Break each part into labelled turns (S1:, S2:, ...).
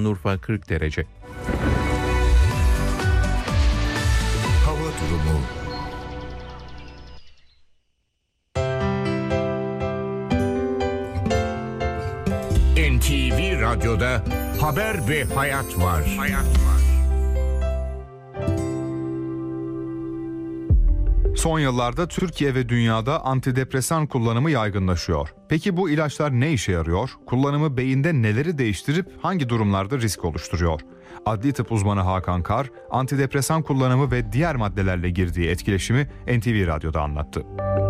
S1: Şanlıurfa 40 derece.
S2: Hava durumu. NTV Radyo'da haber ve hayat var.
S3: Son yıllarda Türkiye ve dünyada antidepresan kullanımı yaygınlaşıyor. Peki bu ilaçlar ne işe yarıyor? Kullanımı beyinde neleri değiştirip hangi durumlarda risk oluşturuyor? Adli tıp uzmanı Hakan Kar, antidepresan kullanımı ve diğer maddelerle girdiği etkileşimi NTV Radyo'da anlattı.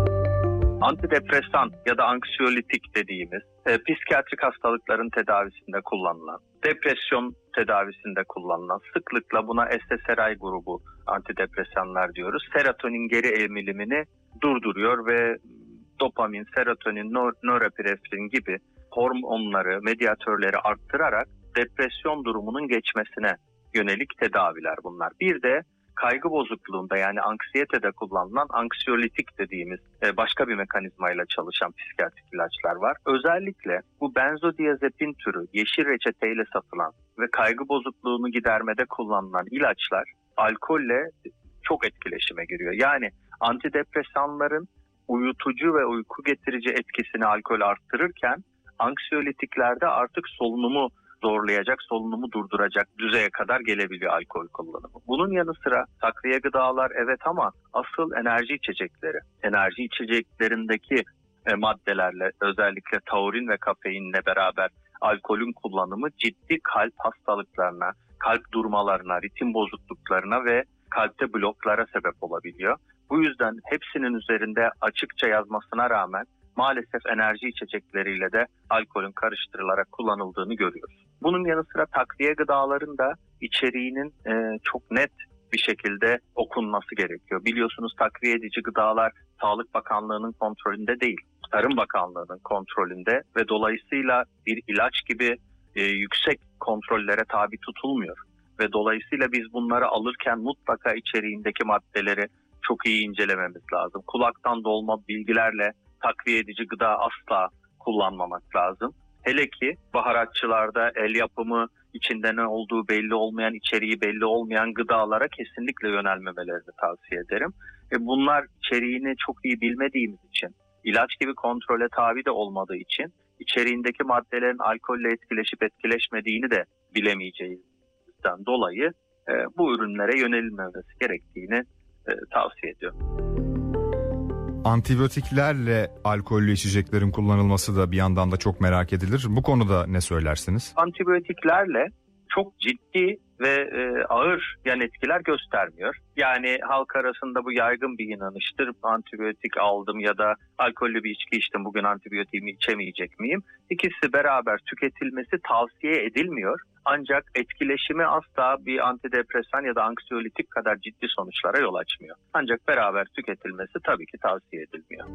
S4: Antidepresan ya da anksiyolitik dediğimiz psikiyatrik hastalıkların tedavisinde kullanılan, depresyon tedavisinde kullanılan, sıklıkla buna SSRI grubu antidepresanlar diyoruz. Serotonin geri emilimini durduruyor ve dopamin, serotonin, norepinefrin gibi hormonları, medyatörleri arttırarak depresyon durumunun geçmesine yönelik tedaviler bunlar. Bir de kaygı bozukluğunda yani anksiyetede kullanılan anksiyolitik dediğimiz başka bir mekanizmayla çalışan psikiyatrik ilaçlar var. Özellikle bu benzodiazepin türü yeşil reçeteyle satılan ve kaygı bozukluğunu gidermede kullanılan ilaçlar alkolle çok etkileşime giriyor. Yani antidepresanların uyutucu ve uyku getirici etkisini alkol arttırırken anksiyolitiklerde artık solunumu zorlayacak, solunumu durduracak düzeye kadar gelebiliyor alkol kullanımı. Bunun yanı sıra takviye gıdalar evet ama asıl enerji içecekleri, enerji içeceklerindeki maddelerle özellikle taurin ve kafeinle beraber alkolün kullanımı ciddi kalp hastalıklarına, kalp durmalarına, ritim bozukluklarına ve kalpte bloklara sebep olabiliyor. Bu yüzden hepsinin üzerinde açıkça yazmasına rağmen maalesef enerji içecekleriyle de alkolün karıştırılarak kullanıldığını görüyoruz. Bunun yanı sıra takviye gıdaların da içeriğinin çok net bir şekilde okunması gerekiyor. Biliyorsunuz takviye edici gıdalar Sağlık Bakanlığı'nın kontrolünde değil, Tarım Bakanlığı'nın kontrolünde ve dolayısıyla bir ilaç gibi yüksek kontrollere tabi tutulmuyor. Ve dolayısıyla biz bunları alırken mutlaka içeriğindeki maddeleri çok iyi incelememiz lazım. Kulaktan dolma bilgilerle takviye edici gıda asla kullanmamak lazım. Hele ki baharatçılarda el yapımı, içinde ne olduğu belli olmayan, içeriği belli olmayan gıdalara kesinlikle yönelmemelerini tavsiye ederim. Bunlar içeriğini çok iyi bilmediğimiz için, ilaç gibi kontrole tabi de olmadığı için içeriğindeki maddelerin alkolle etkileşip etkileşmediğini de bilemeyeceğimizden dolayı bu ürünlere yönelilmemesi gerektiğini tavsiye ediyorum.
S3: Antibiyotiklerle alkollü içeceklerin kullanılması da bir yandan da çok merak edilir. Bu konuda ne söylersiniz?
S4: Antibiyotiklerle çok ciddi ve ağır yan etkiler göstermiyor. Yani halk arasında bu yaygın bir inanıştır. Antibiyotik aldım ya da alkollü bir içki içtim, bugün antibiyotiğimi içemeyecek miyim? İkisi beraber tüketilmesi tavsiye edilmiyor. Ancak etkileşimi asla bir antidepresan ya da anksiyolitik kadar ciddi sonuçlara yol açmıyor. Ancak beraber tüketilmesi tabii ki tavsiye edilmiyor.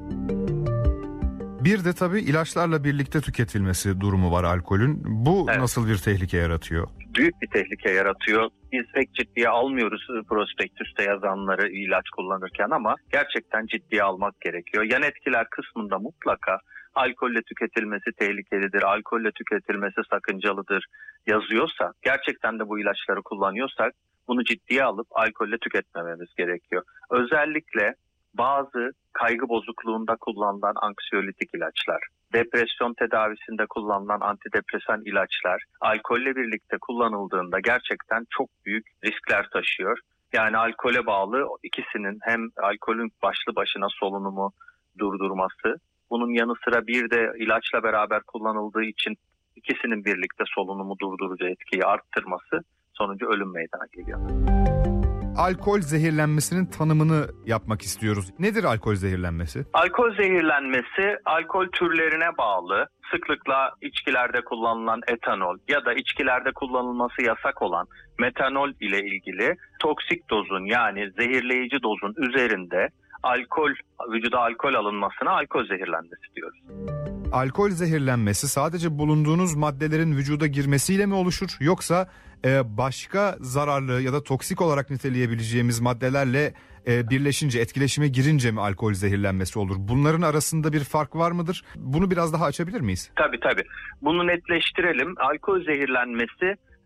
S3: Bir de tabii ilaçlarla birlikte tüketilmesi durumu var alkolün. Bu evet. Nasıl bir tehlike yaratıyor?
S4: Büyük bir tehlike yaratıyor. Biz pek ciddiye almıyoruz prospektüste yazanları ilaç kullanırken ama gerçekten ciddiye almak gerekiyor. Yan etkiler kısmında mutlaka alkolle tüketilmesi tehlikelidir, alkolle tüketilmesi sakıncalıdır yazıyorsa, gerçekten de bu ilaçları kullanıyorsak bunu ciddiye alıp alkolle tüketmememiz gerekiyor. Özellikle bazı kaygı bozukluğunda kullanılan anksiyolitik ilaçlar, depresyon tedavisinde kullanılan antidepresan ilaçlar alkolle birlikte kullanıldığında gerçekten çok büyük riskler taşıyor. Yani alkole bağlı ikisinin hem alkolün başlı başına solunumu durdurması, bunun yanı sıra bir de ilaçla beraber kullanıldığı için ikisinin birlikte solunumu durdurucu etkiyi arttırması sonucu ölüm meydana geliyor.
S3: Alkol zehirlenmesinin tanımını yapmak istiyoruz. Nedir alkol zehirlenmesi?
S4: Alkol zehirlenmesi alkol türlerine bağlı. Sıklıkla içkilerde kullanılan etanol ya da içkilerde kullanılması yasak olan metanol ile ilgili toksik dozun yani zehirleyici dozun üzerinde vücuda alkol alınmasına alkol zehirlenmesi diyoruz.
S3: Alkol zehirlenmesi sadece bulunduğunuz maddelerin vücuda girmesiyle mi oluşur yoksa başka zararlı ya da toksik olarak niteleyebileceğimiz maddelerle birleşince, etkileşime girince mi alkol zehirlenmesi olur? Bunların arasında bir fark var mıdır? Bunu biraz daha açabilir miyiz?
S4: Tabii. Bunu netleştirelim. Alkol zehirlenmesi